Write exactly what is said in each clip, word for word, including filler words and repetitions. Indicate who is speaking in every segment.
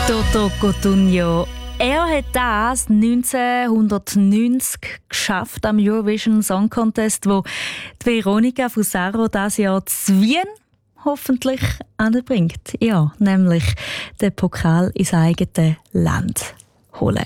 Speaker 1: Toto Cotugno. Er hat das neunzehnhundertneunzig geschafft am Eurovision Song Contest, wo die Veronica Fusaro dieses Jahr zu Wien hoffentlich anbringt. Ja, nämlich den Pokal ins eigene Land holen.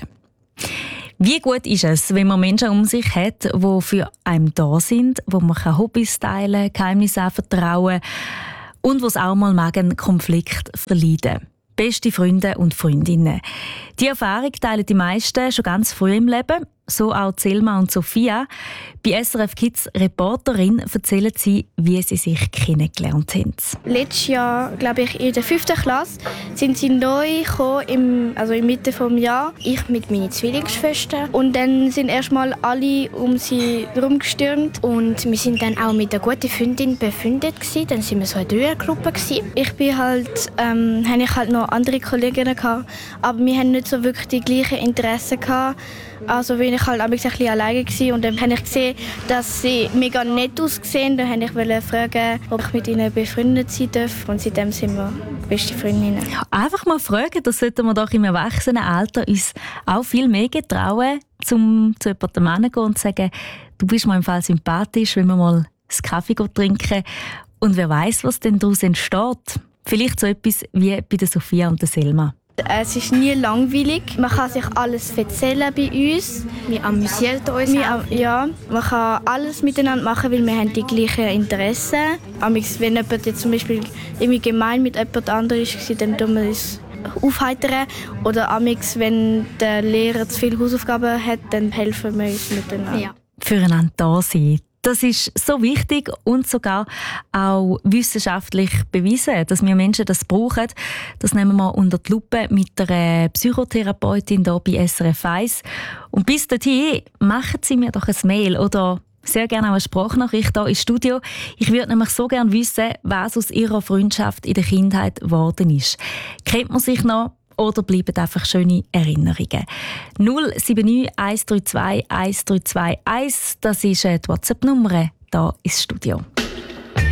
Speaker 1: Wie gut ist es, wenn man Menschen um sich hat, die für einen da sind, wo man Hobbys teilen kann, Geheimnisse anvertrauen und wo es auch mal einen Konflikt verleiden kann. Beste Freunde und Freundinnen. Die Erfahrung teilen die meisten schon ganz früh im Leben, so auch Selma und Sophia. Bei S R F Kids Reporterin erzählen sie, wie sie sich kennengelernt haben.
Speaker 2: Letztes Jahr, glaube ich, in der fünften Klasse, sind sie neu gekommen, im, also in Mitte des Jahres. Ich mit meinen Zwillingsschwestern. Und dann sind erstmal alle um sie herumgestürmt. Und wir sind dann auch mit einer guten Freundin befreundet gewesen. Dann sind wir so eine Dreiergruppe gewesen. Ich bin halt, ähm, hatte ich halt noch andere Kolleginnen gehabt, aber wir hatten nicht so wirklich die gleichen Interessen gehabt. Also bin ich halt ein bisschen alleine gewesen. Und dann habe ich gesehen, dass sie mega nett aussehen. Dann wollte ich fragen, ob ich mit ihnen befreundet sein darf. Und seitdem sind wir beste Freundinnen.
Speaker 1: Ja, einfach mal fragen, das sollten wir doch im Erwachsenenalter uns auch viel mehr getrauen, um zu jemandem hinzugehen und zu sagen, du bist mir im Fall sympathisch, wenn wir mal einen Kaffee trinken. Und wer weiß, was denn daraus entsteht. Vielleicht so etwas wie bei der Sophia und der Selma.
Speaker 2: Es ist nie langweilig. Man kann sich alles erzählen bei uns.
Speaker 3: Wir amüsieren uns
Speaker 2: wir, Ja, man kann alles miteinander machen, weil wir haben die gleichen Interessen. Wenn jemand jetzt zum Beispiel irgendwie gemein mit jemand anderem war, dann tun wir uns aufheitern. Oder wenn der Lehrer zu viele Hausaufgaben hat, dann helfen wir uns miteinander.
Speaker 3: Ja.
Speaker 1: Füreinander da sein. Das ist so wichtig und sogar auch wissenschaftlich bewiesen, dass wir Menschen das brauchen. Das nehmen wir unter die Lupe mit einer Psychotherapeutin hier bei S R F eins. Und bis dahin machen Sie mir doch ein Mail oder sehr gerne auch eine Sprachnachricht hier ins Studio. Ich würde nämlich so gerne wissen, was aus Ihrer Freundschaft in der Kindheit geworden ist. Kennt man sich noch? Oder bleiben einfach schöne Erinnerungen. null sieben neun eins drei zwei eins drei zwei eins, das ist die WhatsApp-Nummer hier ins Studio.